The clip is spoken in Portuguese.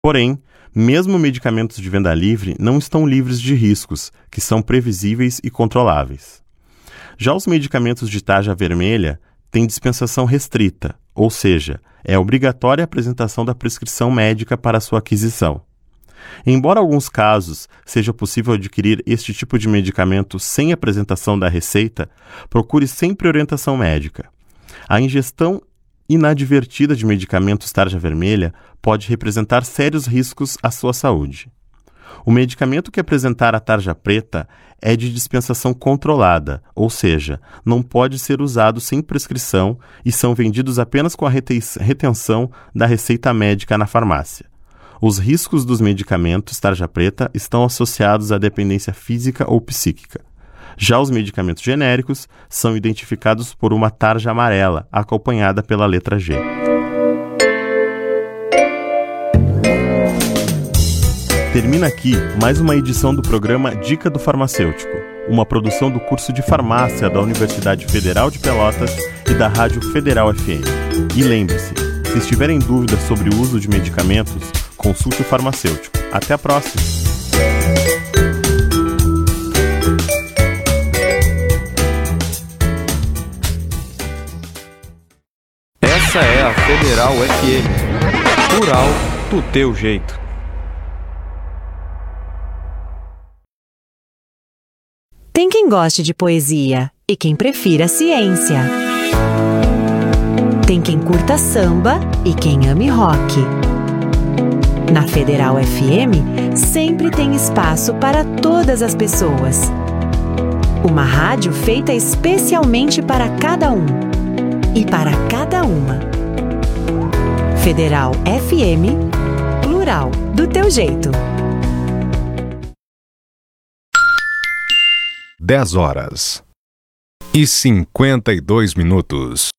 Porém, mesmo medicamentos de venda livre não estão livres de riscos, que são previsíveis e controláveis. Já os medicamentos de tarja vermelha têm dispensação restrita, ou seja, é obrigatória a apresentação da prescrição médica para sua aquisição. Embora em alguns casos seja possível adquirir este tipo de medicamento sem apresentação da receita, procure sempre orientação médica. A ingestão inadvertida de medicamentos tarja vermelha pode representar sérios riscos à sua saúde. O medicamento que apresentar a tarja preta é de dispensação controlada, ou seja, não pode ser usado sem prescrição e são vendidos apenas com a retenção da receita médica na farmácia. Os riscos dos medicamentos tarja preta estão associados à dependência física ou psíquica. Já os medicamentos genéricos são identificados por uma tarja amarela, acompanhada pela letra G. Termina aqui mais uma edição do programa Dica do Farmacêutico, uma produção do curso de farmácia da Universidade Federal de Pelotas e da Rádio Federal FM. E lembre-se, se estiverem dúvidas sobre o uso de medicamentos, consulte o farmacêutico. Até a próxima! Essa é a Federal FM. Rural do teu jeito. Tem quem goste de poesia e quem prefira ciência. Tem quem curta samba e quem ame rock. Na Federal FM, sempre tem espaço para todas as pessoas. Uma rádio feita especialmente para cada um e para cada uma. Federal FM, plural, do teu jeito. 10 horas e 52 minutos.